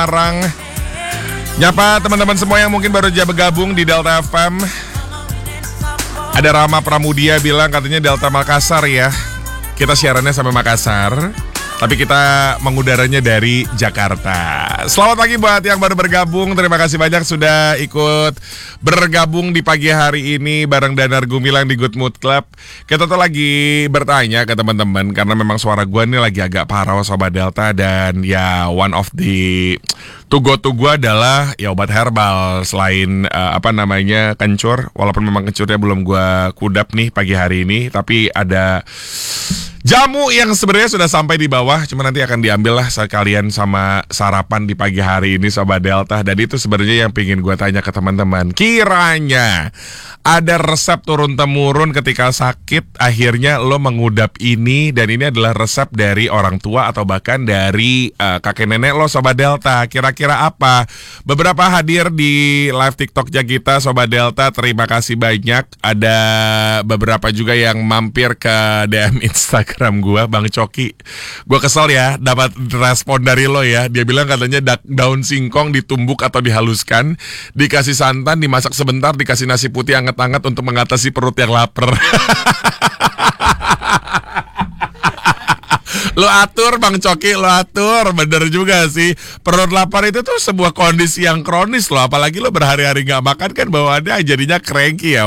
Semarang. Nyapa teman-teman semua yang mungkin baru aja bergabung di Delta FM. Ada Rama Pramudia bilang katanya Delta Makassar ya. Kita siarannya sampai Makassar, tapi kita mengudaranya dari Jakarta. Selamat pagi buat yang baru bergabung. Terima kasih banyak sudah ikut bergabung di pagi hari ini bareng Danar Gumilang di Good Mood Club. Kita tuh lagi bertanya ke teman-teman karena memang suara gue ini lagi agak parau Sobat Delta. Dan ya one of the to go adalah ya obat herbal selain kencur. Walaupun memang kencurnya belum gue kudap nih pagi hari ini, tapi ada jamu yang sebenarnya sudah sampai di bawah, cuma nanti akan diambil lah sekalian sama sarapan di pagi hari ini Sobat Delta. Dan itu sebenarnya yang pengen gue tanya ke teman-teman. Kiranya ada resep turun-temurun ketika sakit, akhirnya lo mengudap ini, dan ini adalah resep dari orang tua atau bahkan dari kakek nenek lo Sobat Delta. Kira-kira apa? Beberapa hadir di live TikToknya kita Sobat Delta. Terima kasih banyak. Ada beberapa juga yang mampir ke DM Instagram gue, Bang Coki. Gue kesel ya dapat respon dari lo ya. Dia bilang katanya daun singkong ditumbuk atau dihaluskan, dikasih santan, dimasak sebentar, dikasih nasi putih hangat-hangat untuk mengatasi perut yang lapar. Lo atur Bang Coki, lo atur. Bener juga sih, perut lapar itu tuh sebuah kondisi yang kronis loh. Apalagi lo berhari-hari gak makan kan bawaannya jadinya cranky ya.